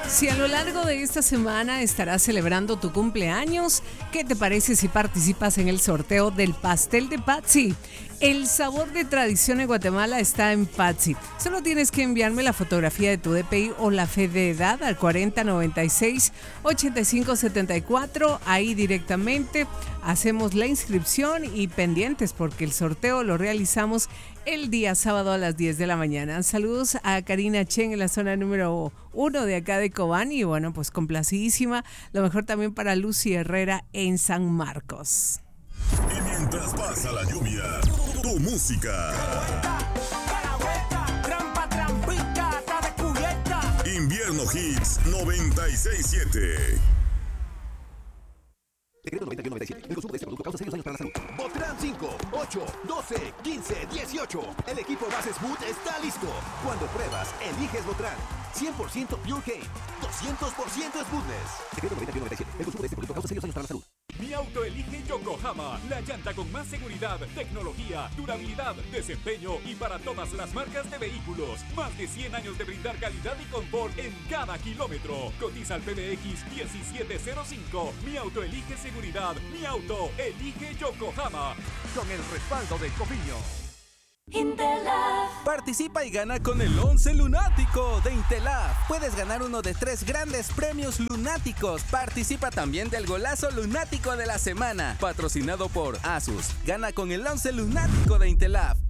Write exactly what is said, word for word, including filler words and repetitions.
Si a lo largo de esta semana estarás celebrando tu cumpleaños, ¿qué te parece si participas en el sorteo del pastel de Patsy? El sabor de tradición en Guatemala está en Patsy. Solo tienes que enviarme la fotografía de tu D P I o la fe de edad al cuarenta noventa y seis ochenta y cinco setenta y cuatro. Ahí directamente hacemos la inscripción y pendientes porque el sorteo lo realizamos el día sábado a las diez de la mañana. Saludos a Karina Chen en la zona número uno de acá de Cobán y bueno, pues complacidísima. Lo mejor también para Lucy Herrera en San Marcos. Y mientras pasa la lluvia, tu música. Trampa, trampita, está descubierta. Invierno Hits noventa y seis siete. Decreto noventa y uno noventa y siete. El consumo de este producto causa serios daños para la salud. Botran cinco, ocho, doce, quince, dieciocho. El equipo base Smooth está listo. Cuando pruebas, eliges Botran. cien por ciento Pure Cane. doscientos por ciento Smoothness. Decreto noventa y uno noventa y siete. El consumo de este producto causa serios daños para la salud. Mi auto elige Yokohama, la llanta con más seguridad, tecnología, durabilidad, desempeño y para todas las marcas de vehículos. Más de cien años de brindar calidad y confort en cada kilómetro. Cotiza al P B X diecisiete cero cinco. Mi auto elige seguridad. Mi auto elige Yokohama. Con el respaldo de Coviño. Intelaf. Participa y gana con el once lunático de Intelaf. Puedes ganar uno de tres grandes premios lunáticos. Participa también del golazo lunático de la semana, patrocinado por Asus. Gana con el once lunático de Intelaf.